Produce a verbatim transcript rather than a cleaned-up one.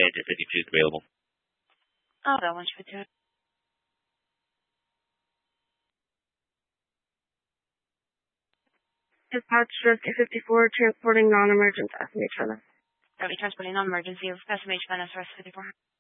Ranger fifty-two is available. Oh, that one's fifty-two. Dispatch two fifty-four, transporting non-emergent S M H Venice. Are we transporting non-emergency of S M H Venice, Rest fifty-four?